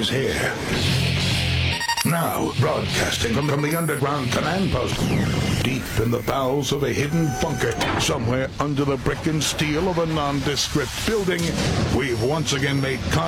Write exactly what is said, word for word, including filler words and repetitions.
is here. Now, broadcasting from, from the underground command post, deep in the bowels of a hidden bunker, somewhere under the brick and steel of a nondescript building, we've once again made contact.